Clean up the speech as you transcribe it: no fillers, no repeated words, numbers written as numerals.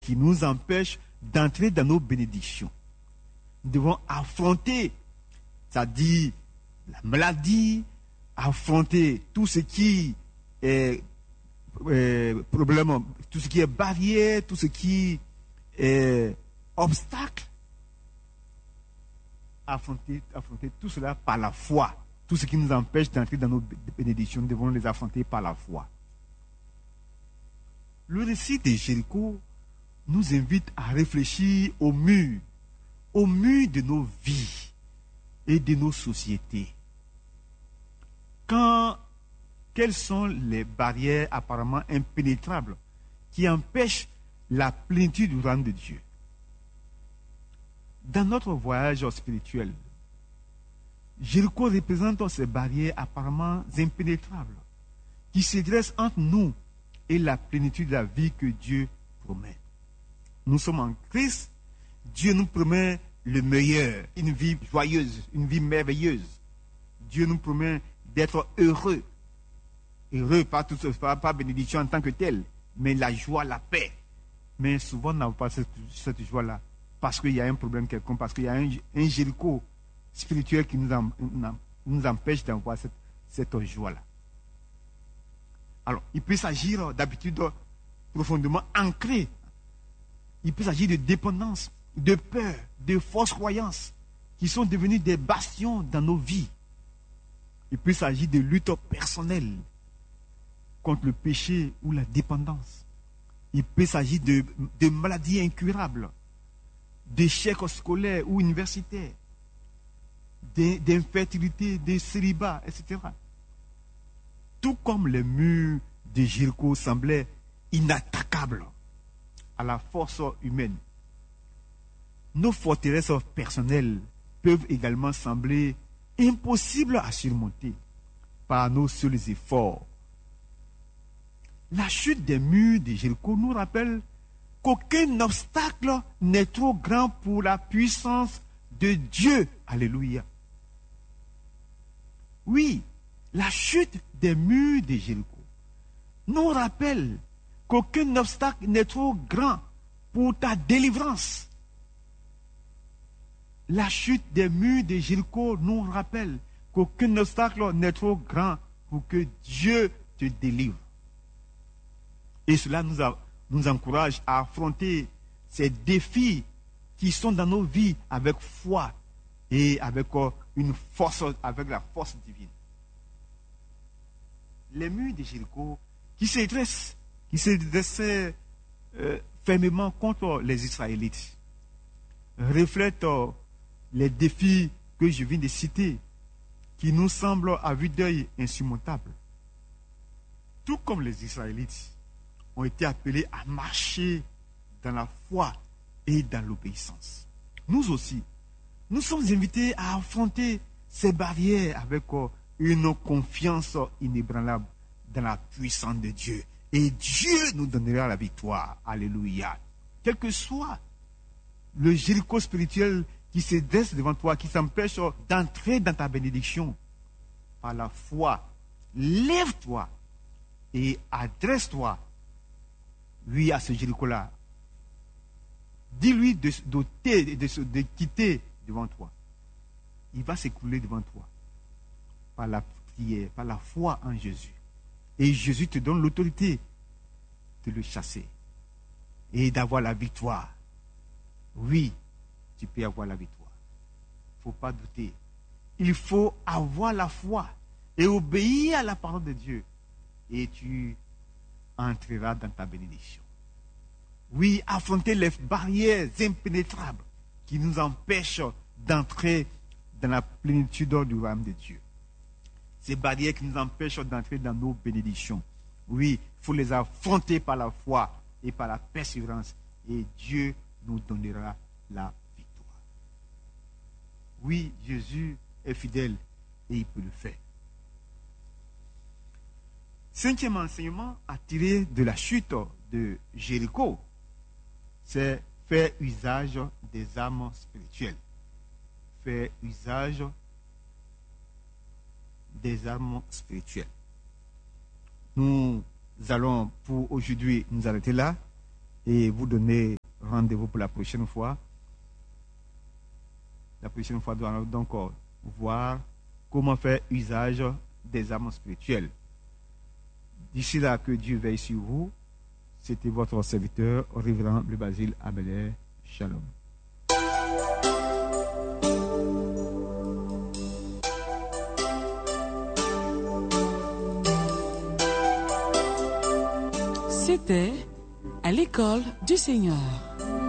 qui nous empêchent d'entrer dans nos bénédictions. Nous devons affronter, c'est-à-dire la maladie, affronter tout ce qui est problème, tout ce qui est barrière, tout ce qui est obstacle. Affronter tout cela par la foi. Tout ce qui nous empêche d'entrer dans nos bénédictions, nous devons les affronter par la foi. Le récit de Jéricho nous invite à réfléchir aux murs de nos vies et de nos sociétés. Quelles sont les barrières apparemment impénétrables qui empêchent la plénitude du royaume de Dieu? Dans notre voyage spirituel, Jéricho représente ces barrières apparemment impénétrables qui se dressent entre nous et la plénitude de la vie que Dieu promet. Nous sommes en Christ, Dieu nous promet le meilleur, une vie joyeuse, une vie merveilleuse. Dieu nous promet d'être heureux. Heureux, pas bénédiction en tant que tel, mais la joie, la paix. Mais souvent, on n'a pas cette joie-là parce qu'il y a un problème quelconque, parce qu'il y a un Jéricho spirituel qui nous empêche d'avoir cette joie-là. Alors, il peut s'agir d'habitudes profondément ancrées. Il peut s'agir de dépendance, de peur, de fausses croyances qui sont devenues des bastions dans nos vies. Il peut s'agir de lutte personnelle contre le péché ou la dépendance. Il peut s'agir de maladies incurables, d'échecs scolaires ou universitaires, d'infertilité, de célibat, etc. Tout comme les murs de Jéricho semblaient inattaquables à la force humaine, nos forteresses personnelles peuvent également sembler impossibles à surmonter par nos seuls efforts. La chute des murs de Jéricho nous rappelle qu'aucun obstacle n'est trop grand pour la puissance de Dieu. Alléluia. Oui, la chute des murs de Jéricho nous rappelle qu'aucun obstacle n'est trop grand pour ta délivrance. La chute des murs de Jéricho nous rappelle qu'aucun obstacle n'est trop grand pour que Dieu te délivre. Et cela nous encourage à affronter ces défis qui sont dans nos vies avec foi et avec avec la force divine. Les murs de Jéricho qui se dressaient fermement contre les Israélites reflètent les défis que je viens de citer, qui nous semblent à vue d'œil insurmontables. Tout comme les Israélites ont été appelés à marcher dans la foi et dans l'obéissance. Nous aussi, nous sommes invités à affronter ces barrières avec une confiance inébranlable dans la puissance de Dieu. Et Dieu nous donnera la victoire. Alléluia. Quel que soit le Jéricho spirituel qui se dresse devant toi, qui s'empêche d'entrer dans ta bénédiction, par la foi, lève-toi et adresse-toi, lui, à ce Jéricho-là. Dis-lui de quitter devant toi. Il va s'écrouler devant toi par la prière, par la foi en Jésus. Et Jésus te donne l'autorité de le chasser et d'avoir la victoire. Oui, tu peux avoir la victoire. Il ne faut pas douter. Il faut avoir la foi et obéir à la parole de Dieu. Et tu entreras dans ta bénédiction. Oui, affronter les barrières impénétrables qui nous empêchent d'entrer dans la plénitude du royaume de Dieu. Ces barrières qui nous empêchent d'entrer dans nos bénédictions. Oui, il faut les affronter par la foi et par la persévérance. Et Dieu nous donnera la victoire. Oui, Jésus est fidèle et il peut le faire. Cinquième enseignement à tirer de la chute de Jéricho, c'est faire usage des armes spirituelles. Faire usage des armes spirituelles. Nous allons pour aujourd'hui nous arrêter là et vous donner rendez-vous pour la prochaine fois. La prochaine fois, nous allons donc voir comment faire usage des armes spirituelles. D'ici là, que Dieu veille sur vous. C'était votre serviteur, révérend le Basile Abelais. Shalom. C'était à l'école du Seigneur.